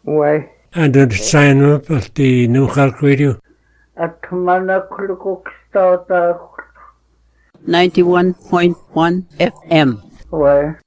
Ouais. And the sign up at the New Clark Radio. At Manakulukukstada. 91.1 FM. Ouais.